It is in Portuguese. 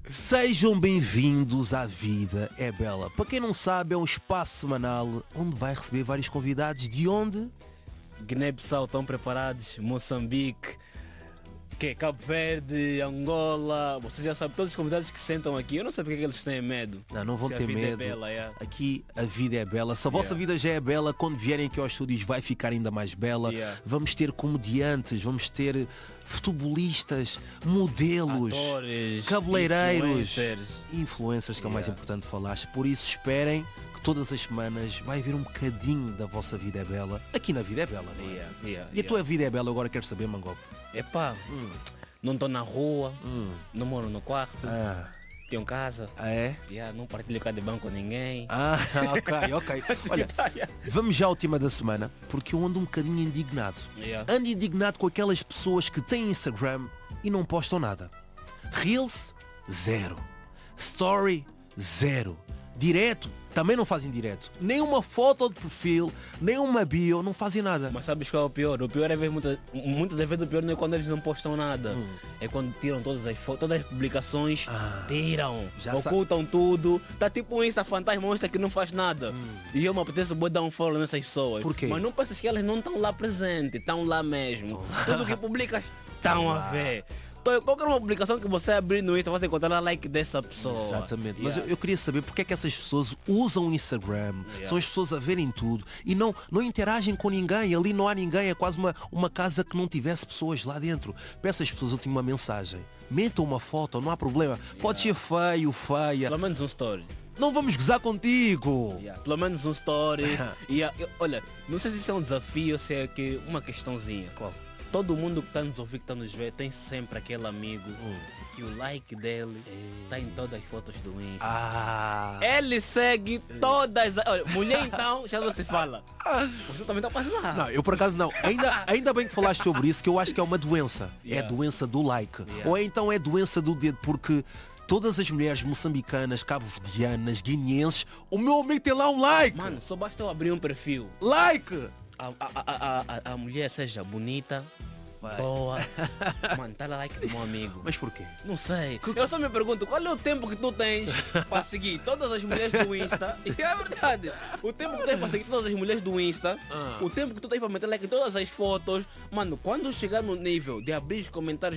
Sejam bem-vindos à Vida é Bela. Para quem não sabe, é um espaço semanal onde vai receber vários convidados. De onde? Guiné-Bissau estão preparados, Moçambique, Cabo Verde, Angola, vocês já sabem, todos os convidados que sentam aqui, eu não sei porque é que eles têm medo. Não vão Se a ter vida medo. É bela, yeah. Aqui a vida é bela. Se a vossa vida já é bela, quando vierem aqui aos estúdios vai ficar ainda mais bela. Yeah. Vamos ter comediantes, vamos ter futebolistas, modelos, Atores, cabeleireiros, influencers. que é o mais importante falar. Por isso esperem que todas as semanas vai haver um bocadinho da vossa vida é bela aqui na Vida é Bela, não é? E a tua vida é bela, agora quero saber, Mangope. Epá, não estou na rua, não moro no quarto, Ah, tenho casa, é? não partilho cá de banco com ninguém. Ok. Olha, vamos já ao tema da semana, porque eu ando um bocadinho indignado. Ando indignado com aquelas pessoas que têm Instagram e não postam nada. Reels, 0. Story, 0. Direto, também não fazem direto. Nem uma foto de perfil, nem uma bio, não fazem nada. Mas sabes qual é o pior? O pior é ver muitas vezes o pior não é quando eles não postam nada. É quando tiram todas as fotos, todas as publicações, tiram, ocultam tudo. Tá tipo um Insta fantasma, mostra que não faz nada. E eu me apetece vou dar um follow nessas pessoas. Por quê? Mas não pensas que elas não estão lá presentes, estão lá mesmo. Tudo que publicas, estão a ver. Qualquer uma publicação que você abrir no Insta, você encontrar like dessa pessoa. Exatamente. Mas eu queria saber porque é que essas pessoas usam o Instagram, são as pessoas a verem tudo e não interagem com ninguém. Ali não há ninguém, é quase uma casa que não tivesse pessoas lá dentro. Peço às pessoas, eu tenho uma mensagem. Metam uma foto, não há problema. Pode ser feio, feia. Pelo menos um story. Não vamos gozar contigo. Pelo menos um story. Olha, não sei se isso é um desafio ou se é que uma questãozinha. Qual? Todo mundo que está nos ouvir, que está nos ver, tem sempre aquele amigo que o like dele está em todas as fotos do Insta. Ele segue todas as... Olha, mulher então, já não se fala. Você também está passando lá. Não, eu por acaso não. Ainda bem que falaste sobre isso, que eu acho que é uma doença. É a doença do like. Ou então é doença do dedo, porque todas as mulheres moçambicanas, cabo-verdianas, guineenses, o meu amigo tem lá um like. Mano, só basta eu abrir um perfil. Like! A mulher seja bonita, boa, mano, tá lá like do meu amigo. Mas porquê? Não sei. Eu só me pergunto, qual é o tempo que tu tens para seguir todas as mulheres do Insta? E é verdade. O tempo que tu tens para seguir todas as mulheres do Insta, o tempo que tu tens para meter like em todas as fotos. Mano, quando chegar no nível de abrir os comentários